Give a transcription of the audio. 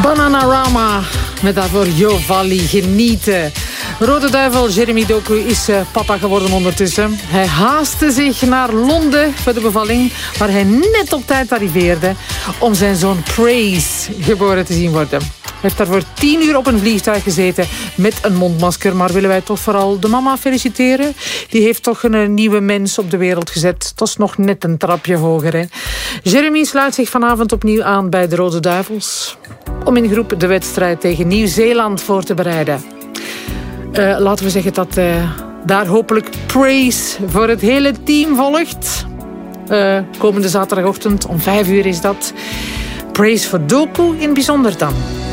Bananarama, met daarvoor Jovalli, genieten. Rode Duivel, Jeremy Doku, is papa geworden ondertussen. Hij haastte zich naar Londen voor de bevalling, waar hij net op tijd arriveerde om zijn zoon Praise geboren te zien worden. Hij heeft daarvoor 10 uur op een vliegtuig gezeten met een mondmasker. Maar willen wij toch vooral de mama feliciteren? Die heeft toch een nieuwe mens op de wereld gezet. Dat is nog net een trapje hoger, hè? Jeremy sluit zich vanavond opnieuw aan bij de Rode Duivels om in groep de wedstrijd tegen Nieuw-Zeeland voor te bereiden. Laten we zeggen dat daar hopelijk Praise voor het hele team volgt. Komende zaterdagochtend om 5 uur is dat. Praise voor Doku in bijzonder dan.